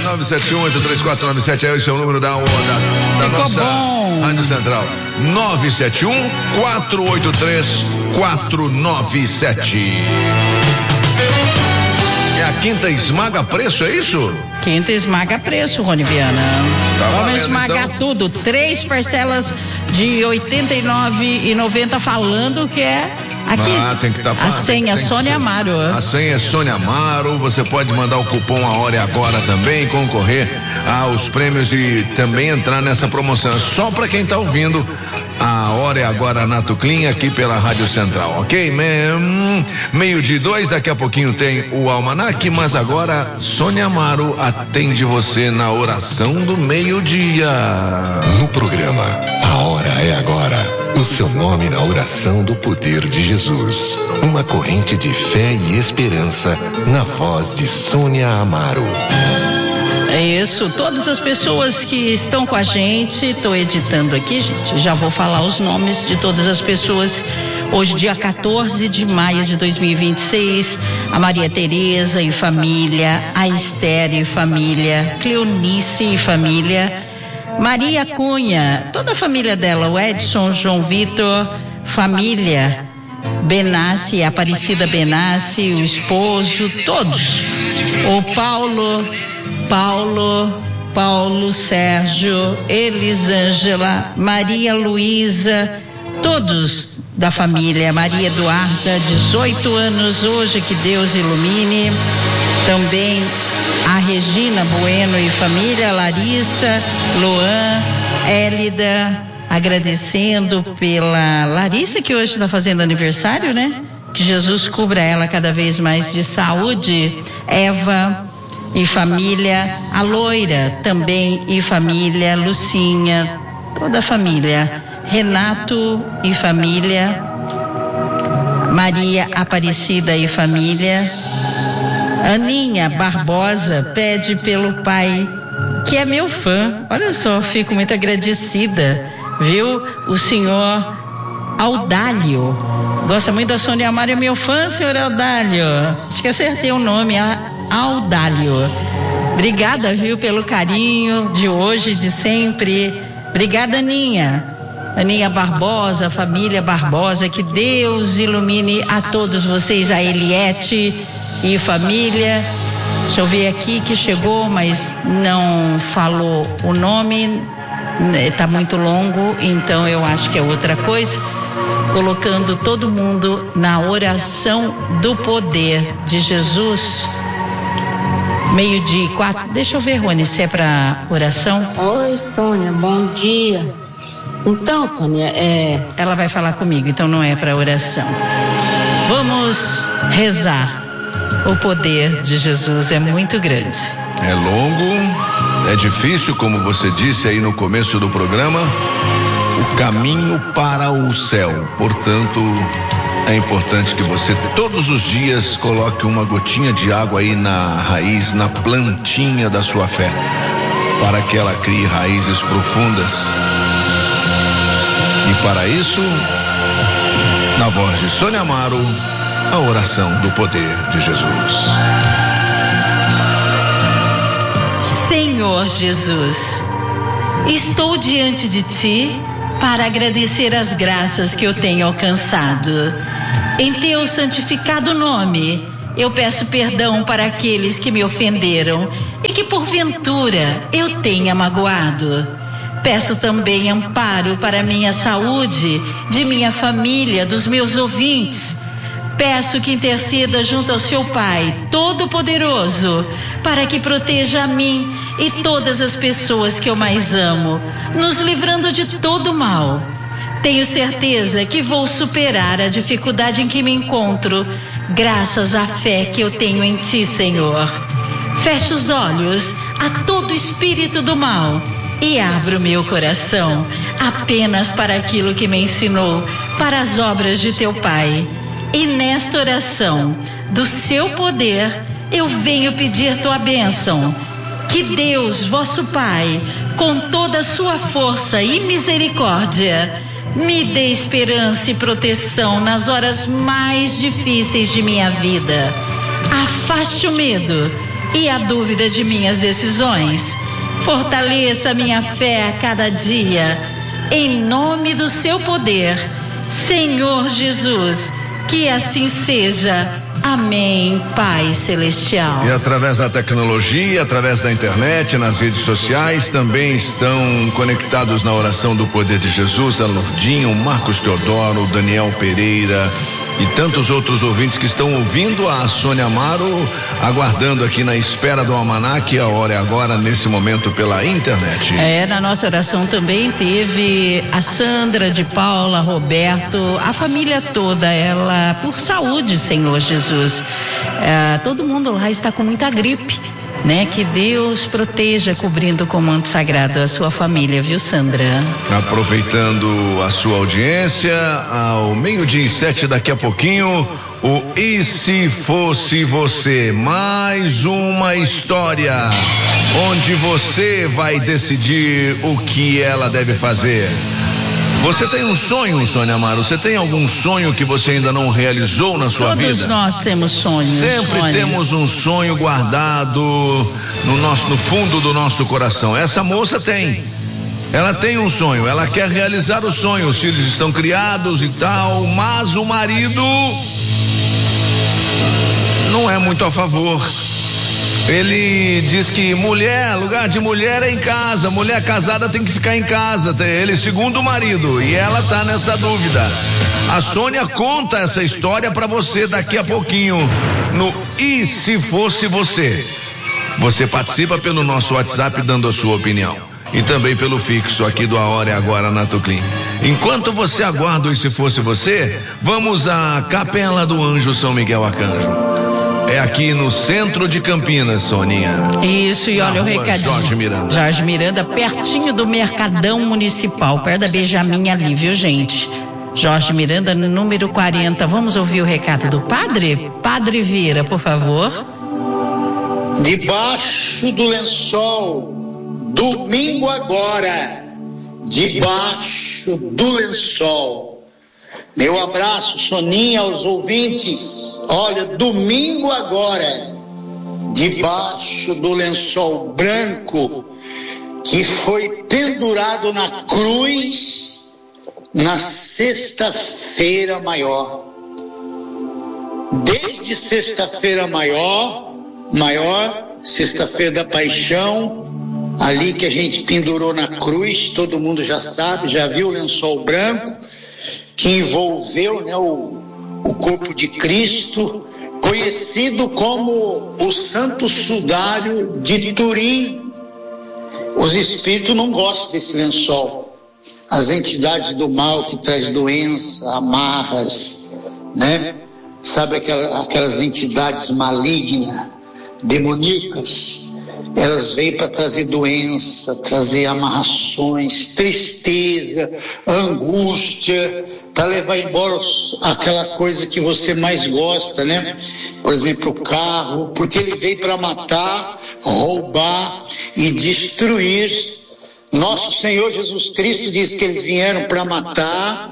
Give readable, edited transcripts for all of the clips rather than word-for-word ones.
971-834-97, esse é o número da nossa Rádio Central. 971-483-497. É a quinta esmaga preço, é isso? Quinta esmaga preço, Rony Viana. Vamos esmagar então tudo. 3 parcelas de R$ 89,90, falando que é aqui. Tem que estar a senha Sônia Amaro. A senha é Sônia Amaro. Você pode mandar o cupom A Hora é Agora também, concorrer aos prêmios e também entrar nessa promoção. É só para quem está ouvindo A Hora é Agora na Tuclin, aqui pela Rádio Central, ok? 12:02, daqui a pouquinho tem o Almanac, mas agora Sônia Amaro atende você na oração do meio-dia. No programa A Hora é Agora, o seu nome na oração do poder de Jesus. Uma corrente de fé e esperança na voz de Sônia Amaro. É isso, todas as pessoas que estão com a gente, estou editando aqui, gente, já vou falar os nomes de todas as pessoas. Hoje, dia 14 de maio de 2026, a Maria Tereza e família, a Esther e família, Cleonice e família, Maria Cunha, toda a família dela, o Edson, João Vitor, família, Benassi, Aparecida Benassi, o esposo, todos, o Paulo, Sérgio, Elisângela, Maria Luísa, todos da família, Maria Eduarda, 18 anos hoje, que Deus ilumine, também a Regina Bueno e família, Larissa, Luan, Élida, agradecendo pela Larissa, que hoje está fazendo aniversário, né? Que Jesus cubra ela cada vez mais de saúde, Eva e família, a Loira também e família, Lucinha, toda a família, Renato e família, Maria Aparecida e família, Aninha Barbosa pede pelo pai, que é meu fã, olha só, fico muito agradecida, viu? O senhor Audálio, gosta muito da Sônia Amaro, é meu fã, senhor Audálio, acho que acertei o nome, Audálio. Obrigada, viu, pelo carinho de hoje, de sempre. Obrigada, Aninha Barbosa, família Barbosa, que Deus ilumine a todos vocês, a Eliette e família. Deixa eu ver aqui que chegou, mas não falou o nome, está muito longo, então eu acho que é outra coisa. Colocando todo mundo na oração do poder de Jesus. 12:04. Deixa eu ver, Rony, se é para oração. Oi, Sônia, bom dia. Então, Sônia, ela vai falar comigo, então não é para oração. Vamos rezar. O poder de Jesus é muito grande. É longo, é difícil, como você disse aí no começo do programa, o caminho para o céu. Portanto, é importante que você todos os dias coloque uma gotinha de água aí na raiz, na plantinha da sua fé, para que ela crie raízes profundas. E para isso, na voz de Sônia Amaro, a oração do poder de Jesus. Senhor Jesus, estou diante de Ti para agradecer as graças que eu tenho alcançado. Em Teu santificado nome, eu peço perdão para aqueles que me ofenderam e que porventura eu tenha magoado. Peço também amparo para minha saúde, de minha família, dos meus ouvintes. Peço que interceda junto ao Seu Pai Todo-Poderoso, para que proteja a mim e todas as pessoas que eu mais amo, nos livrando de todo mal. Tenho certeza que vou superar a dificuldade em que me encontro, graças à fé que eu tenho em Ti, Senhor. Fecho os olhos a todo espírito do mal e abro meu coração apenas para aquilo que me ensinou, para as obras de Teu Pai. E nesta oração do Seu poder, eu venho pedir Tua bênção. Que Deus, vosso Pai, com toda a sua força e misericórdia, me dê esperança e proteção nas horas mais difíceis de minha vida. Afaste o medo e a dúvida de minhas decisões. Fortaleça minha fé a cada dia, em nome do seu poder, Senhor Jesus, que assim seja. Amém, Pai Celestial. E através da tecnologia, através da internet, nas redes sociais, também estão conectados na oração do poder de Jesus, a Lourdinha, o Marcos Teodoro, o Daniel Pereira e tantos outros ouvintes que estão ouvindo a Sônia Amaro, aguardando aqui na espera do almanaque. A hora é agora, nesse momento, pela internet. Na nossa oração também teve a Sandra de Paula, Roberto, a família toda, ela por saúde, Senhor Jesus. Todo mundo lá está com muita gripe, né? Que Deus proteja, cobrindo com o manto sagrado a sua família, viu, Sandra? Aproveitando a sua audiência, ao 12:07 daqui a pouquinho, o E Se Fosse Você, mais uma história onde você vai decidir o que ela deve fazer. Você tem um sonho, Sônia Amaro? Você tem algum sonho que você ainda não realizou na sua vida? Todos nós temos sonhos. Sempre temos um sonho guardado no fundo do nosso coração. Essa moça tem. Ela tem um sonho, ela quer realizar o sonho. Os filhos estão criados e tal, mas o marido não é muito a favor. Ele diz que lugar de mulher é em casa, mulher casada tem que ficar em casa, ele segundo o marido, e ela tá nessa dúvida. A Sônia conta essa história pra você daqui a pouquinho no E Se Fosse Você. Você participa pelo nosso WhatsApp dando a sua opinião e também pelo fixo aqui do A Hora é Agora na Tuclim. Enquanto você aguarda o E Se Fosse Você, vamos à Capela do Anjo São Miguel Arcanjo. É aqui no centro de Campinas, Soninha. Isso, e olha o recadinho. Jorge Miranda, pertinho do Mercadão Municipal, perto da Benjamin ali, viu, gente? Jorge Miranda, número 40. Vamos ouvir o recado do padre? Padre Vieira, por favor. Debaixo do lençol, domingo agora. Debaixo do lençol. Meu abraço, Soninha, aos ouvintes. Olha, domingo agora, debaixo do lençol branco que foi pendurado na cruz na sexta-feira maior. Desde sexta-feira maior, sexta-feira da paixão, ali que a gente pendurou na cruz, todo mundo já sabe, já viu o lençol branco que envolveu, né, o corpo de Cristo, conhecido como o Santo Sudário de Turim. Os espíritos não gostam desse lençol. As entidades do mal que traz doença, amarras, né? Sabe aquelas entidades malignas, demoníacas? Elas vêm para trazer doença, trazer amarrações, tristeza, angústia, para levar embora aquela coisa que você mais gosta, né? Por exemplo, o carro, porque ele veio para matar, roubar e destruir. Nosso Senhor Jesus Cristo diz que eles vieram para matar,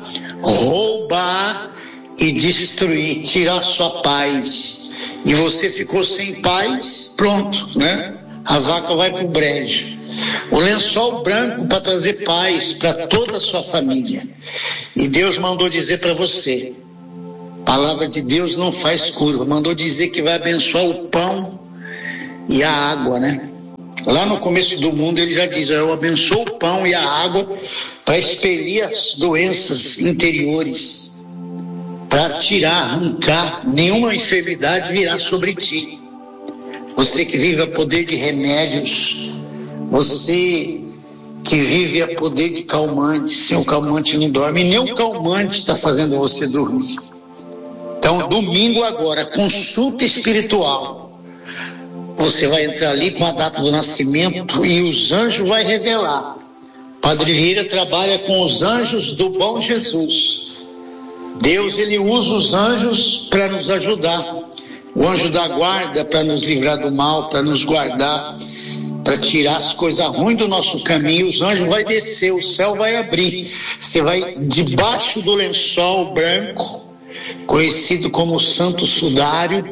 roubar e destruir, tirar sua paz. E você ficou sem paz, pronto, né? A vaca vai para o brejo. O lençol branco para trazer paz para toda a sua família. E Deus mandou dizer para você, palavra de Deus não faz curva, mandou dizer que vai abençoar o pão e a água, né? Lá no começo do mundo ele já diz, eu abençoo o pão e a água para expelir as doenças interiores, para tirar, arrancar, nenhuma enfermidade virá sobre ti. Você que vive a poder de remédios, você que vive a poder de calmante, sem o calmante não dorme, nem o calmante está fazendo você dormir. Então, domingo agora, consulta espiritual. Você vai entrar ali com a data do nascimento e os anjos vão revelar. Padre Vieira trabalha com os anjos do bom Jesus. Deus, ele usa os anjos para nos ajudar. O anjo da guarda para nos livrar do mal, para nos guardar, para tirar as coisas ruins do nosso caminho. Os anjos vão descer, o céu vai abrir. Você vai debaixo do lençol branco, conhecido como Santo Sudário,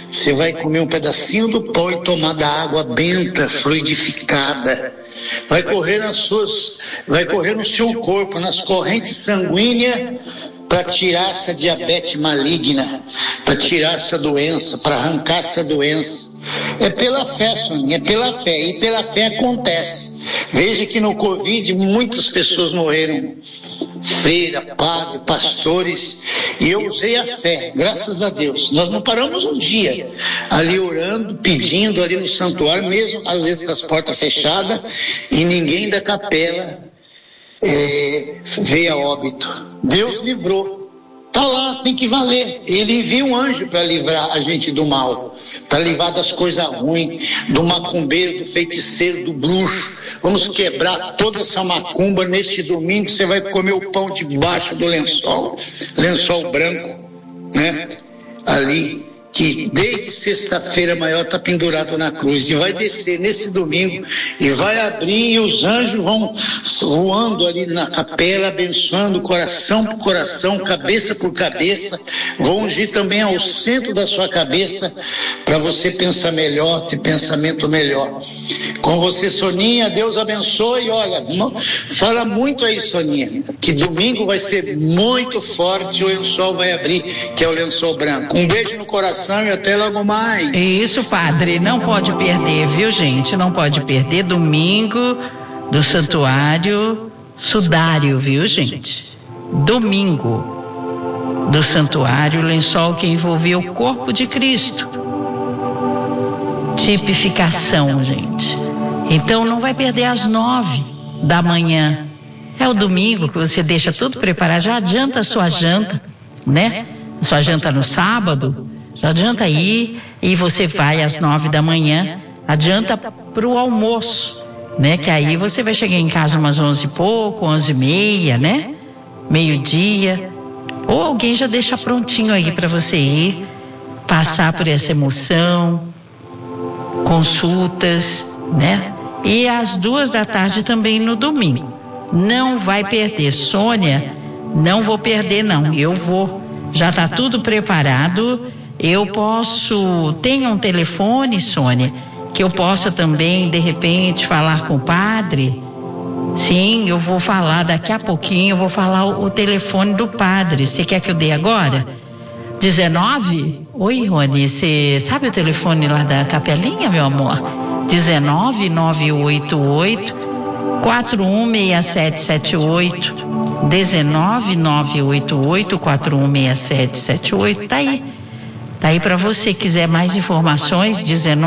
Você vai comer um pedacinho do pão e tomar da água benta, fluidificada. Vai correr no seu corpo, nas correntes sanguíneas, para tirar essa diabetes maligna, para tirar essa doença, para arrancar essa doença. É pela fé, Soninha, é pela fé. E pela fé acontece. Veja que no Covid muitas pessoas morreram. Freira, padre, pastores, e eu usei a fé, graças a Deus. Nós não paramos um dia ali orando, pedindo ali no santuário, mesmo às vezes com as portas fechadas, e ninguém da capela veio a óbito. Deus livrou. Tá lá, tem que valer. Ele envia um anjo para livrar a gente do mal, para livrar das coisas ruins, do macumbeiro, do feiticeiro, do bruxo. Vamos quebrar toda essa macumba neste domingo. Você vai comer o pão debaixo do lençol branco, né? Ali, que desde sexta-feira maior está pendurado na cruz, e vai descer nesse domingo e vai abrir, e os anjos vão voando ali na capela, abençoando coração por coração, cabeça por cabeça, vão ungir também ao centro da sua cabeça para você pensar melhor, ter pensamento melhor. Com você, Soninha, Deus abençoe. Olha, fala muito aí, Soninha, que domingo vai ser muito forte, o lençol vai abrir, que é o lençol branco. Um beijo no coração e até logo mais. Isso, padre, não pode perder, viu, gente? Não pode perder domingo do Santuário Sudário, viu, gente? Domingo do Santuário, lençol que envolveu o corpo de Cristo. Tipificação, gente. Então não vai perder às 9 da manhã. É o domingo que você deixa tudo preparado, já adianta a sua janta, né? Sua janta no sábado, já adianta aí, e você vai às 9 da manhã, adianta pro almoço, né? Que aí você vai chegar em casa umas 11 e pouco, 11h30, né? Meio-dia, ou alguém já deixa prontinho aí para você ir, passar por essa emoção, consultas, né? E às 2 da tarde também no domingo. Não vai perder, Sônia, não vou perder não, eu vou, já está tudo preparado. Eu posso, tem um telefone, Sônia, que eu possa também, de repente, falar com o padre? Sim, eu vou falar daqui a pouquinho, eu vou falar o telefone do padre. Você quer que eu dê agora? 19? Oi, Rony, você sabe o telefone lá da capelinha, meu amor? 19-988-416778. 19-988-416778. Tá aí para você quiser mais informações,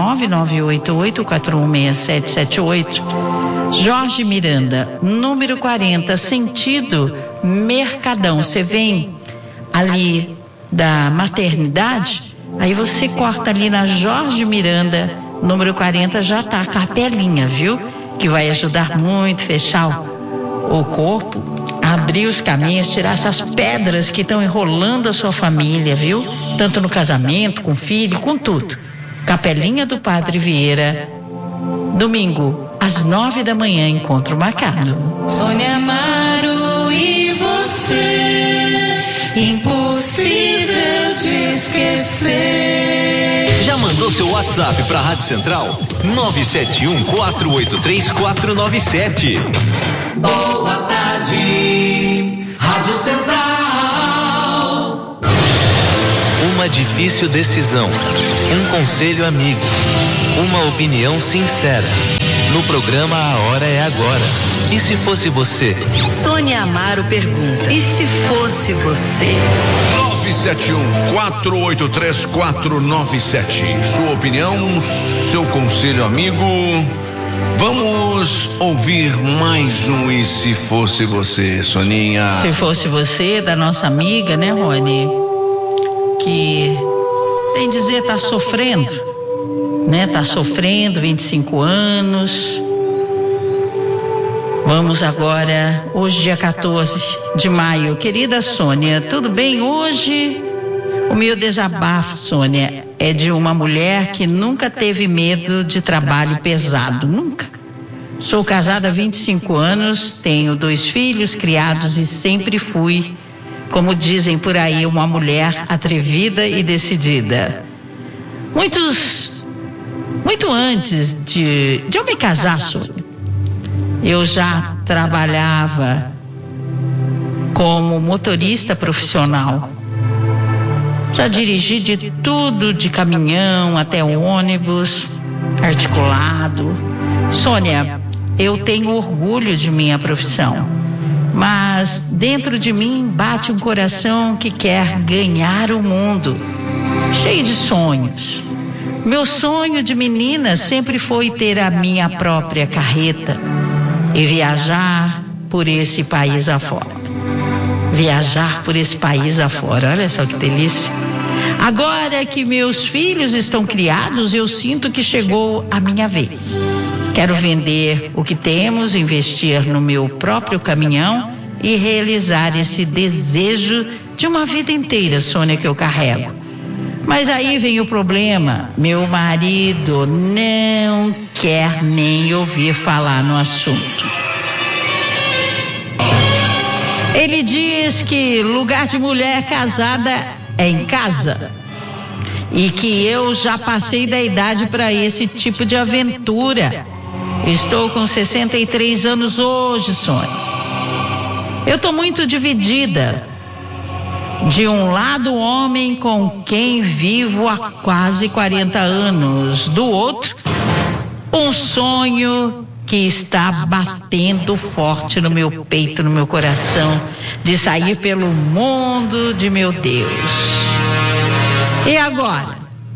19-988-416778. Jorge Miranda, número 40, sentido Mercadão. Você vem ali da maternidade, aí você corta ali na Jorge Miranda, número 40, já tá a capelinha, viu? Que vai ajudar muito, fechar o corpo, abrir os caminhos, tirar essas pedras que estão enrolando a sua família, viu? Tanto no casamento, com o filho, com tudo. Capelinha do Padre Vieira, domingo, às 9 da manhã, encontro marcado. Sônia Amaro e você, impossível de esquecer. Já mandou seu WhatsApp para a Rádio Central? 971-483-497. Boa tarde, Rádio Central. Uma difícil decisão, um conselho amigo, uma opinião sincera. No programa A Hora é Agora. E se fosse você? Sônia Amaro pergunta: e se fosse você? 971-483-497. Sua opinião, seu conselho amigo. Vamos ouvir mais um E Se Fosse Você, Soninha. Se fosse você, da nossa amiga, né, Rony? Que, sem dizer, tá sofrendo, né? Tá sofrendo, 25 anos. Vamos agora, hoje dia 14 de maio. Querida Sônia, tudo bem hoje? O meu desabafo, Sônia, é de uma mulher que nunca teve medo de trabalho pesado, nunca. Sou casada há 25 anos, tenho 2 filhos criados e sempre fui, como dizem por aí, uma mulher atrevida e decidida. Muito antes de eu me casar, Sônia, eu já trabalhava como motorista profissional. Já dirigi de tudo, de caminhão até ônibus, articulado. Sônia, eu tenho orgulho de minha profissão, mas dentro de mim bate um coração que quer ganhar o mundo, cheio de sonhos. Meu sonho de menina sempre foi ter a minha própria carreta e viajar por esse país afora. Viajar por esse país afora, olha só que delícia. Agora que meus filhos estão criados, eu sinto que chegou a minha vez. Quero vender o que temos, investir no meu próprio caminhão e realizar esse desejo de uma vida inteira, Sônia, que eu carrego. Mas aí vem o problema, meu marido não quer nem ouvir falar no assunto. Ele diz que lugar de mulher casada é em casa e que eu já passei da idade para esse tipo de aventura. Estou com 63 anos hoje, Sônia. Eu estou muito dividida. De um lado, o homem com quem vivo há quase 40 anos. Do outro, um sonho que está batendo forte no meu peito, no meu coração, de sair pelo mundo de meu Deus. E agora?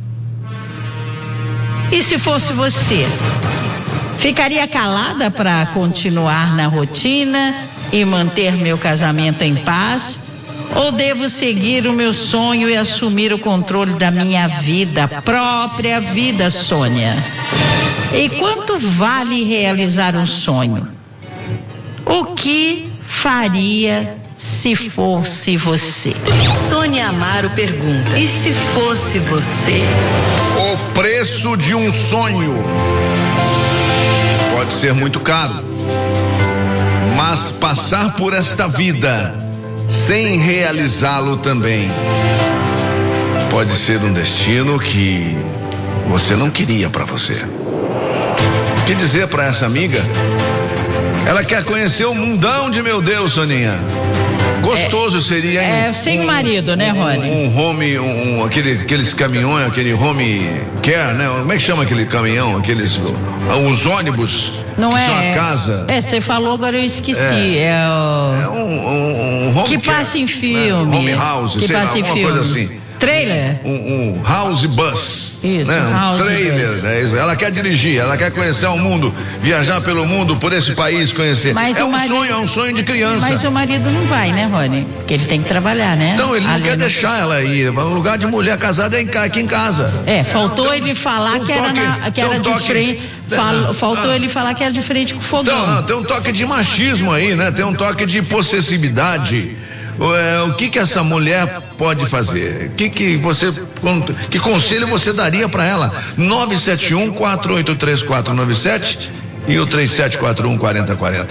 E se fosse você? Ficaria calada para continuar na rotina e manter meu casamento em paz? Ou devo seguir o meu sonho e assumir o controle da minha vida, própria vida, Sônia? E quanto vale realizar um sonho? O que faria se fosse você? Sônia Amaro pergunta: e se fosse você? O preço de um sonho pode ser muito caro, mas passar por esta vida sem realizá-lo também pode ser um destino que você não queria para você. O que dizer para essa amiga? Ela quer conhecer o mundão de meu Deus, Soninha. Gostoso seria, hein? Sem o marido, né, Rony? Aqueles caminhões, aquele home care, né? Como é que chama aquele caminhão? Os ônibus. Não que é? São a casa. Você falou, agora eu esqueci. É um home que care, passa em filme. Né? Home house, que sei passa lá, em alguma filme. coisa assim. Trailer? Um house bus. Isso, né? house trailer, bus. né? Isso. Ela quer dirigir, ela quer conhecer o mundo, viajar pelo mundo, por esse país, conhecer. Mas é um sonho de criança. Mas o marido não vai, né, Rony? Porque ele tem que trabalhar, né? Então ele não quer deixar ela ir. No lugar de mulher casada é aqui em casa. Faltou ele falar que era de frente. Faltou ele falar que era de frente com o fogão. Não, tem um toque de machismo aí, né? Tem um toque de possessividade. O que essa mulher pode fazer? Que conselho você daria para ela? 971-483-497 e o 3741-4040.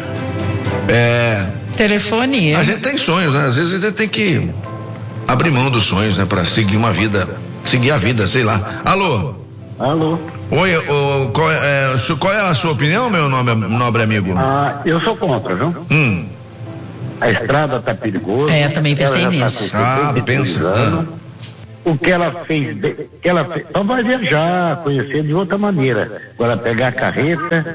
Telefonia. A gente tem sonhos, né? Às vezes a gente tem que abrir mão dos sonhos, né? Para seguir uma vida, seguir a vida, sei lá. Alô? Oi, qual é a sua opinião, meu nobre amigo? Eu sou contra, viu? A estrada está perigosa. Eu também pensei nisso. Pensa. O que ela fez, só vai viajar, conhecer de outra maneira. Agora pegar a carreta,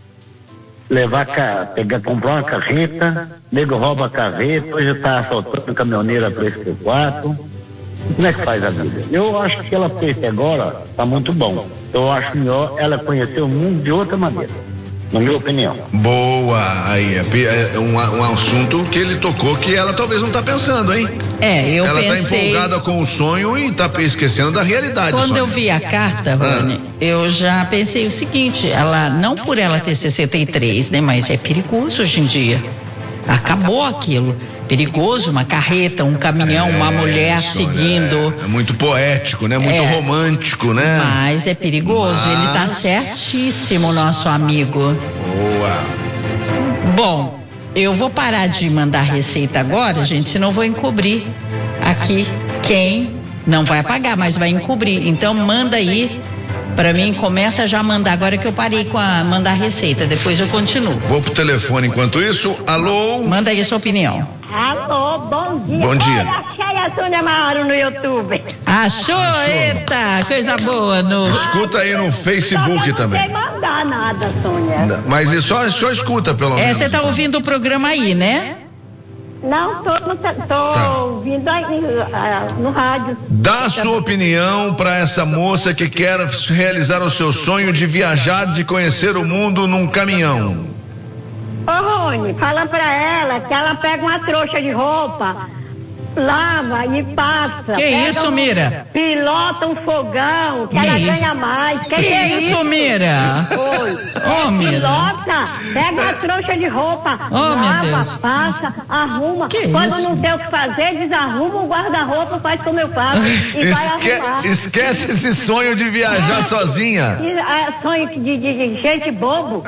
comprar uma carreta, nego rouba a carreta, hoje está assaltando caminhoneira 3x4. Como é que faz a vida? Eu acho que ela fez até agora está muito bom. Eu acho melhor ela conhecer o mundo de outra maneira, na minha opinião. Boa, aí é um assunto que ele tocou que ela talvez não está pensando, hein? Ela está empolgada com o sonho e está esquecendo da realidade. Quando eu vi a carta, Rony, eu já pensei o seguinte: não por ela ter 63, né? Mas é perigoso hoje em dia. Acabou aquilo. Perigoso, uma carreta, um caminhão, uma mulher seguindo. É muito poético, né? Muito romântico, né? Mas é perigoso. Ele tá certíssimo, nosso amigo. Boa. Bom, eu vou parar de mandar receita agora, gente, senão vou encobrir aqui quem Não vai apagar, mas vai encobrir. Então manda aí pra mim, começa já a mandar. Agora que eu parei com mandar a receita, depois eu continuo. Vou pro telefone enquanto isso. Alô? Manda aí a sua opinião. Alô, bom dia. Bom dia. Olha, achei a Sônia Mauro no YouTube. Achou? Eita, coisa boa. Escuta aí no Facebook também. Não sei mandar nada, Sônia. Mas só escuta, pelo menos. Você tá ouvindo o programa aí, né? Não, tô ouvindo aí, no rádio. Dá a sua opinião para essa moça que quer realizar o seu sonho de viajar, de conhecer o mundo num caminhão. Ô, Rony, fala pra ela que ela pega uma trouxa de roupa, lava e passa. Que isso, Mira? Pilota um fogão, que ela ganha mais. Que isso, Mira? Oi. Ô, Mira. Pilota, pega uma trouxa de roupa, lava, passa, arruma. Quando não tem o que fazer, desarruma o guarda-roupa, faz como eu faço e vai arrumar. Esquece esse sonho de viajar sozinha. Sonho de gente bobo.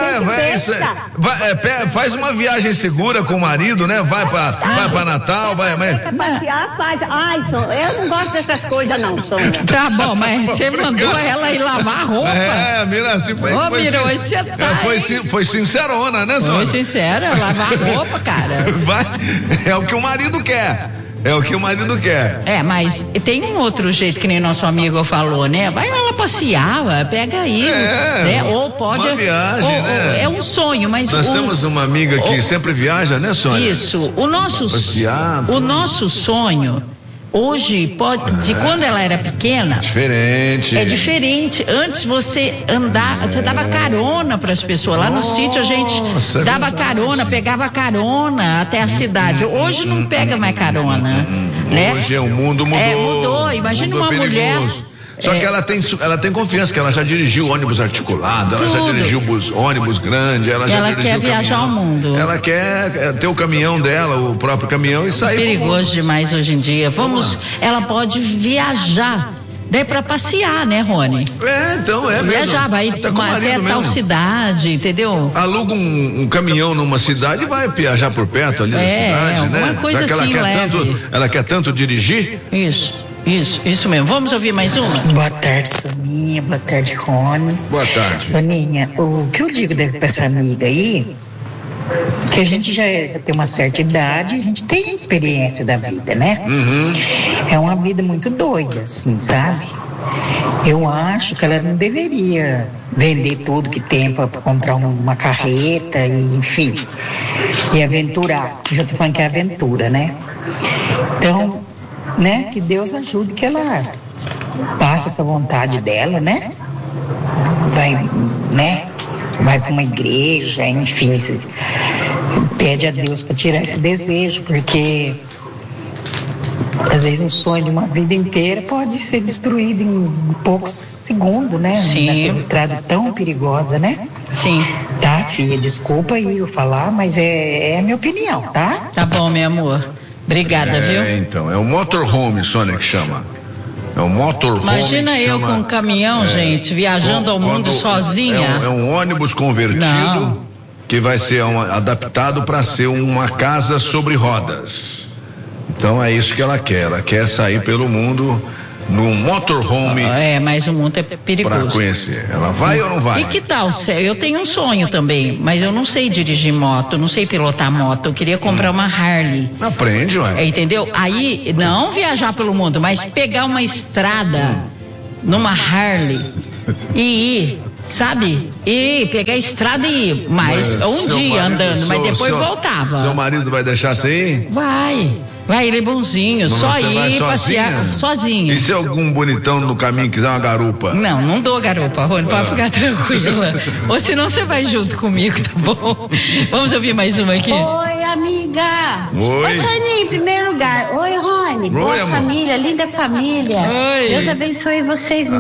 Faz uma viagem segura com o marido, né? Vai pra Natal, vai. Passear, faz. Ai, Sônia, eu não gosto dessas coisas não, Sônia. Tá bom, mas você mandou ela ir lavar a roupa. Mira, assim foi. Mira, hoje você tá. Foi sincerona, né, Sônia? Foi sincera, lavar a roupa, cara. É o que o marido quer. É o que o marido quer. Mas tem um outro jeito que nem nosso amigo falou, né? Vai lá passear, pega aí. Né? Ou pode. Uma viagem, né? É um sonho, mas. Nós temos uma amiga que sempre viaja, né, Sônia? Isso. O nosso sonho. Hoje, de quando ela era pequena. Diferente. É diferente. Antes você você dava carona para as pessoas. Lá no sítio a gente dava carona, pegava carona até a cidade. Hoje não pega mais carona. Né? Hoje o mundo mudou. Mudou. Imagina uma mulher. Só que ela tem confiança, que ela já dirigiu ônibus articulado, ela já dirigiu ônibus grande, ela já dirigiu quer viajar ao mundo. Ela quer ter o caminhão dela, o próprio caminhão e sair. Perigoso demais hoje em dia. Ela pode viajar. Daí pra passear, né, Rony? Então é mesmo. Viajar, vai até tal cidade, entendeu? Aluga um caminhão numa cidade e vai viajar por perto ali da cidade, né? Uma coisa assim, ela quer tanto dirigir? Isso mesmo. Vamos ouvir mais uma? Boa tarde, Soninha. Boa tarde, Rony. Boa tarde. Soninha, o que eu digo pra essa amiga aí, que a gente já tem uma certa idade, a gente tem experiência da vida, né? Uhum. É uma vida muito doida, assim, sabe? Eu acho que ela não deveria vender tudo que tem para comprar uma carreta e, enfim, e aventurar. Eu já tô falando que é aventura, né? Então, né, que Deus ajude que ela passe essa vontade dela, né? Vai para uma igreja, enfim, pede a Deus para tirar esse desejo, porque às vezes um sonho de uma vida inteira pode ser destruído em poucos segundos, né? Sim. Nessa estrada tão perigosa, né? Sim. Tá, filha, desculpa aí eu falar, mas é a minha opinião, tá? Tá bom, meu amor. Obrigada, viu? Então, é o motorhome, Sônia, que chama. É o motorhome. Imagina eu com um caminhão, gente, viajando ao mundo sozinha. É um ônibus convertido que vai ser adaptado para ser uma casa sobre rodas. Então é isso que ela quer. Ela quer sair pelo mundo num motorhome. Mas o mundo é perigoso. Pra conhecer. Ela vai ou não vai? E que tal? Eu tenho um sonho também, mas eu não sei dirigir moto, não sei pilotar moto. Eu queria comprar uma Harley. Aprende, ué. Entendeu? Aí, não viajar pelo mundo, mas pegar uma estrada numa Harley e ir, sabe? E pegar a estrada e ir. Mas um dia andando, mas depois voltava. Seu marido vai deixar você ir? Vai, ele é bonzinho, só ir passear sozinho. E se algum bonitão no caminho quiser uma garupa? Não dou garupa, Rony, pode ficar tranquila. Ou senão você vai junto comigo, tá bom? Vamos ouvir mais uma aqui? Oi, amiga. Oi. Soninha, em primeiro lugar. Oi, Rony. Boa família, linda família. Oi. Deus abençoe vocês.